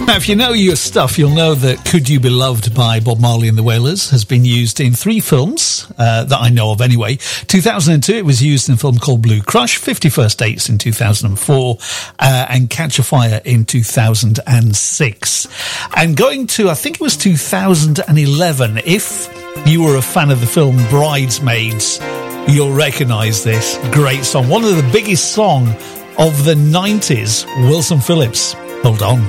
Now, if you know your stuff, you'll know that Could You Be Loved by Bob Marley and the Wailers has been used in 3 films that I know of anyway. 2002, it was used in a film called Blue Crush, 51st Dates in 2004, and Catch a Fire in 2006. And going to, I think it was 2011, if you were a fan of the film Bridesmaids, you'll recognise this great song. One of the biggest song of the 90s, Wilson Phillips. Hold on.